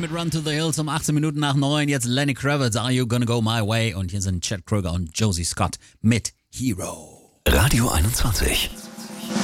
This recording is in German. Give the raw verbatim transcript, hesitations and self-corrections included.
mit Run to the Hills um achtzehn Minuten nach neun. Jetzt Lenny Kravitz, Are You Gonna Go My Way? Und hier sind Chad Kroeger und Josie Scott mit Hero. Radio einundzwanzig.